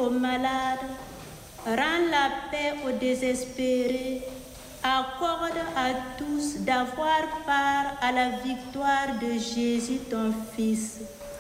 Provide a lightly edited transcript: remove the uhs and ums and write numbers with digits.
aux malades, rends la paix aux désespérés, accorde à tous d'avoir part à la victoire de Jésus, ton Fils.